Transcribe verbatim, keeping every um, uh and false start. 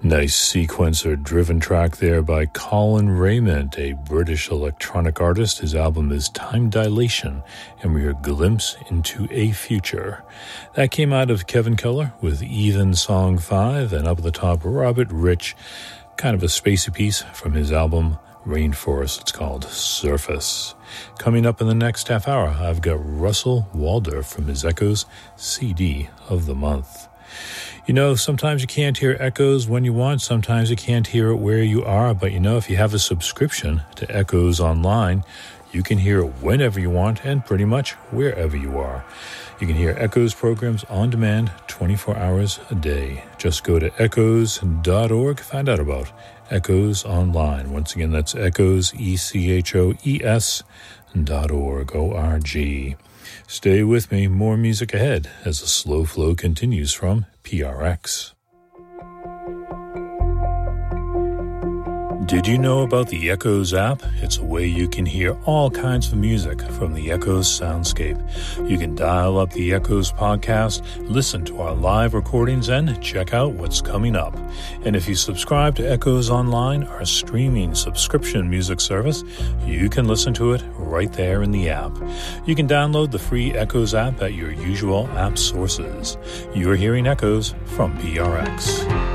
Nice sequencer-driven track there by Colin Raymond, a British electronic artist. His album is Time Dilation, and we hear Glimpse into a Future. That came out of Kevin Keller with Even Song five, and up at the top, Robert Rich, kind of a spacey piece from his album Rainforest. It's called Surface. Coming up in the next half hour, I've got Russell Waldorf from his Echoes C D of the Month. You know, sometimes you can't hear Echoes when you want, sometimes you can't hear it where you are, but you know, if you have a subscription to Echoes Online, you can hear it whenever you want and pretty much wherever you are. You can hear Echoes programs on demand twenty-four hours a day. Just go to echoes dot org, find out about Echoes Online. Once again, that's Echoes, E C H O E S dot org, O R G. Stay with me, more music ahead as the slow flow continues from P R X. Did you know about the Echoes app? It's a way you can hear all kinds of music from the Echoes soundscape. You can dial up the Echoes podcast, listen to our live recordings, and check out what's coming up. And if you subscribe to Echoes Online, our streaming subscription music service, you can listen to it right there in the app. You can download the free Echoes app at your usual app sources. You're hearing Echoes from P R X.